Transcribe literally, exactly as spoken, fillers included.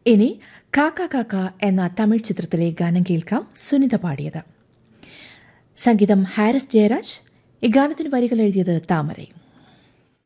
ഇനി കാക്ക കാക്ക എന്ന തമിഴ് ചിത്രത്തിലെ ഗാനം കേൾക്കാം. സുനിത പാടിയത്. സംഗീതം ഹാരിസ് ജയരാജ്. ഈ ഗാനത്തിന് വരികൾ എഴുതിയത് താമരയും.